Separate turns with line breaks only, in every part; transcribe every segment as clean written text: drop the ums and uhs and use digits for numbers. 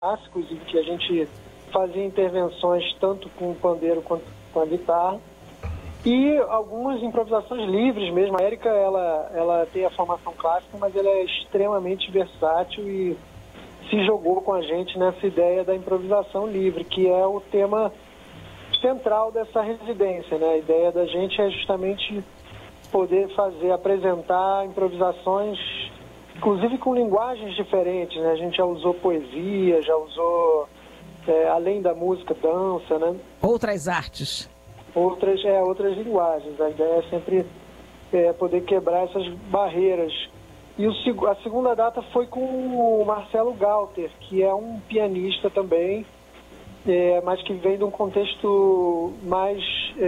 clássicos, em que a gente fazia intervenções tanto com o pandeiro quanto com a guitarra. E algumas improvisações livres mesmo. A Érica, ela tem a formação clássica, mas ela é extremamente versátil e se jogou com a gente nessa ideia da improvisação livre, que é o tema central dessa residência, né? A ideia da gente é justamente poder apresentar improvisações, inclusive com linguagens diferentes, né? A gente já usou poesia, já usou, além da música, dança, né?
Outras artes.
Outras linguagens. A ideia é sempre poder quebrar essas barreiras. E a segunda data foi com o Marcelo Galter, que é um pianista também, mas que vem de um contexto mais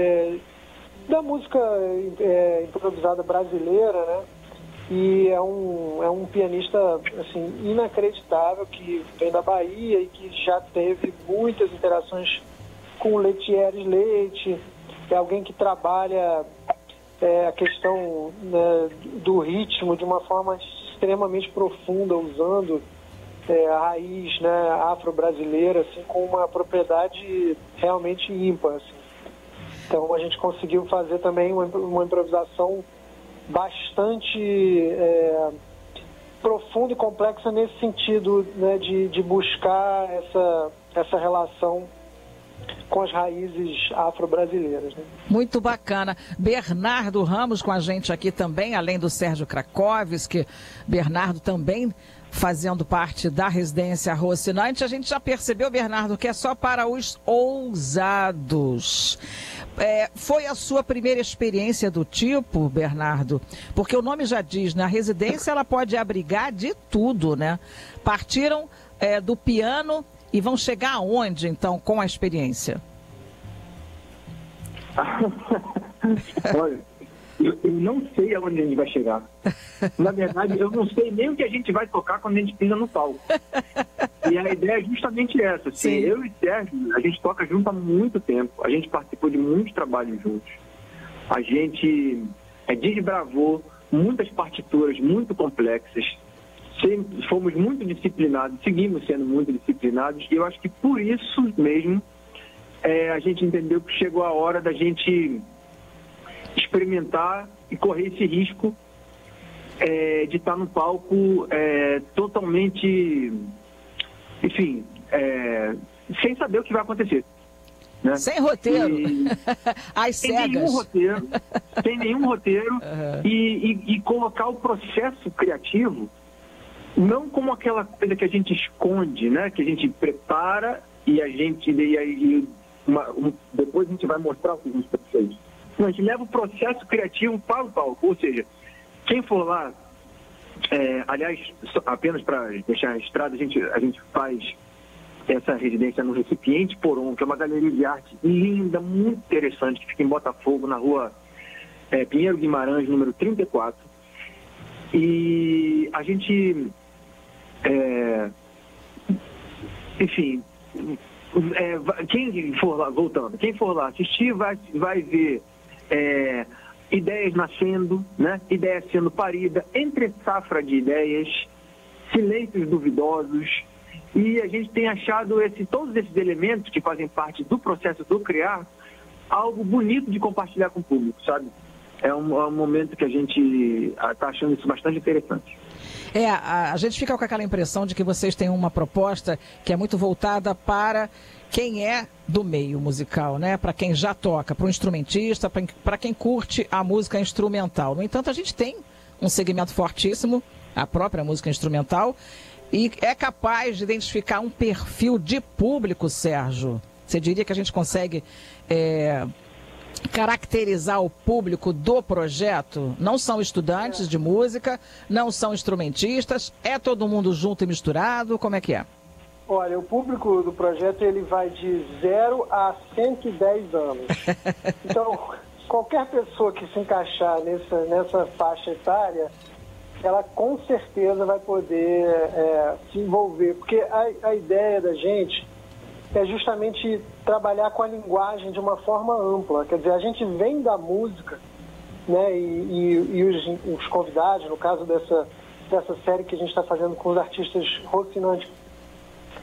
da música improvisada brasileira, né? E é um pianista assim, inacreditável, que vem da Bahia e que já teve muitas interações com o Letieres Leite. É alguém que trabalha a questão, né, do ritmo de uma forma extremamente profunda, usando a raiz, né, afro-brasileira, assim, com uma propriedade realmente ímpar, assim. Então a gente conseguiu fazer também uma improvisação bastante profunda e complexa nesse sentido, né, de buscar essa relação com as raízes afro-brasileiras, né?
Muito bacana. Bernardo Ramos com a gente aqui também, além do Sérgio Krakowski. Bernardo também fazendo parte da residência Rocinante. A gente já percebeu, Bernardo, que é só para os ousados. Foi a sua primeira experiência do tipo, Bernardo? Porque o nome já diz, né? A residência ela pode abrigar de tudo, né? Partiram do piano e vão chegar aonde, então, com a experiência?
Olha, eu não sei aonde a gente vai chegar. Na verdade, eu não sei nem o que a gente vai tocar quando a gente pisa no palco. E a ideia é justamente essa. Assim, eu e Sérgio, a gente toca junto há muito tempo. A gente participou de muitos trabalhos juntos. A gente desbravou muitas partituras muito complexas. Fomos muito disciplinados, seguimos sendo muito disciplinados, e eu acho que por isso mesmo a gente entendeu que chegou a hora da gente experimentar e correr esse risco de estar no palco totalmente, enfim, sem saber o que vai acontecer, né?
Sem roteiro. Às cegas.
Sem nenhum roteiro. Uhum. E colocar o processo criativo não como aquela coisa que a gente esconde, né? Que a gente prepara e depois a gente vai mostrar o que a gente fez. Não, a gente leva o processo criativo para o palco. Ou seja, quem for lá, aliás, apenas para deixar registrado, a gente faz essa residência no Recipiente Poron, que é uma galeria de arte linda, muito interessante, que fica em Botafogo, na rua Pinheiro Guimarães, número 34. E a gente... enfim, quem for lá, voltando, quem for lá assistir vai ver ideias nascendo, né? Ideias sendo paridas, entre safra de ideias, silêncios duvidosos, e a gente tem achado todos esses elementos que fazem parte do processo do criar, algo bonito de compartilhar com o público, sabe? É um momento que a gente está achando isso bastante interessante.
A gente fica com aquela impressão de que vocês têm uma proposta que é muito voltada para quem é do meio musical, né? Para quem já toca, para o instrumentista, para quem curte a música instrumental. No entanto, a gente tem um segmento fortíssimo, a própria música instrumental, e é capaz de identificar um perfil de público, Sérgio. Você diria que a gente consegue caracterizar o público do projeto? Não são estudantes de música, não são instrumentistas, é todo mundo junto e misturado, como é que é?
Olha, o público do projeto ele vai de 0 a 110 anos. Então, qualquer pessoa que se encaixar nessa faixa etária, ela com certeza vai poder se envolver, porque a ideia da gente é justamente trabalhar com a linguagem de uma forma ampla. Quer dizer, a gente vem da música, né, e os convidados, no caso dessa série que a gente está fazendo com os artistas Rocinante,